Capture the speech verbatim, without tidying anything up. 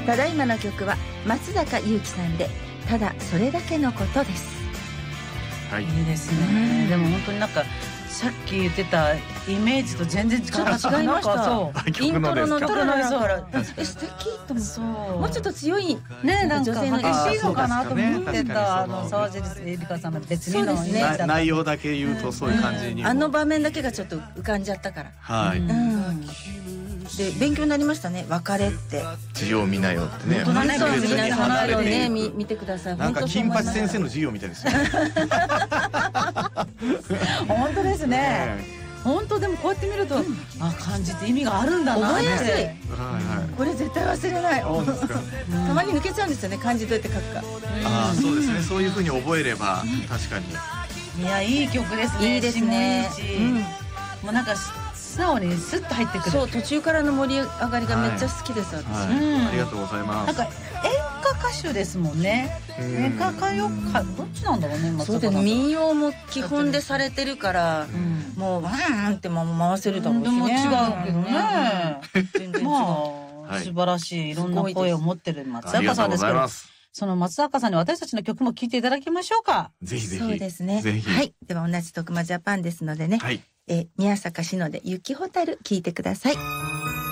ただいまの曲は松坂雄基さんでただそれだけのことです。 はい、 いいですね。でも本当になんかさっき言ってたイメージと全然違う。 違いました。 イントロのところのそうえ素敵と思って。 そうもうちょっと強いね、なんか女性の激しいのかなと思ってた。あのそう沢尻エリカさんの別にのイメージだった。 内容だけ言うとそういう感じに、 あの場面だけがちょっと浮かんじゃったから。 はい、 うん、で勉強になりましたね。別れって授業見なよってね。 本当ね、 別に皆さん離れてね、 いく見見てください。 なんか金八先生の授業みたいですよね。 本当ですね。 ね本当でもこうやって見ると、あ、漢字って意味があるんだなって。 覚えやすい。 はいはい。 これ絶対忘れない。 そうですか。 たまに抜けちゃうんですよね。漢字どうやって書くか。 ああ、そうですね。そういう風に覚えれば確かに。 いや、いい曲ですね。 いいですね。 もうなんか素直にスッと入ってくる。 そう、途中からの盛り上がりがめっちゃ好きです私。 ありがとうございます。 なんか演歌歌手ですもんね。演歌歌謡歌どっちなんだろうね。 そうで民謡も基本でされてるから、もうワーンっても回せるだろうしね。 でも違うけどね。 全然違う。 まあ素晴らしいいろんな声を持ってる松坂さんですけど、その松坂さんに私たちの曲も聴いていただきましょうか。 ぜひぜひ。 そうですね。はい。では同じ徳間ジャパンですのでね。はい。え宮坂志乃で雪ホタル聴いてください。